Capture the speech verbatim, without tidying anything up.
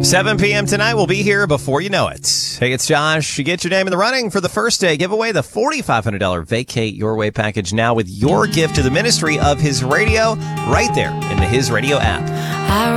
seven p.m. tonight. We'll be here before you know it. Hey, it's Josh. You get your name in the running for the first day giveaway, the four thousand five hundred dollars Vacate Your Way package now with your gift to the ministry of His Radio right there in the His Radio app.